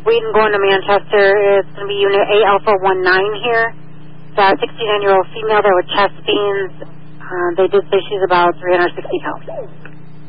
Wheaton going to Manchester. It's going to be Unit A Alpha 19 here. It's a 69-year-old female there with chest pains. They did say she's about 360 pounds.